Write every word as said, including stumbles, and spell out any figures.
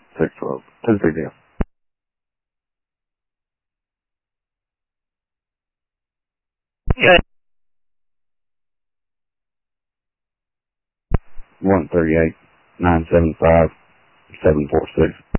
six twelve. That's a big deal. Yeah. one thirty-eight, nine seven five, seven four six.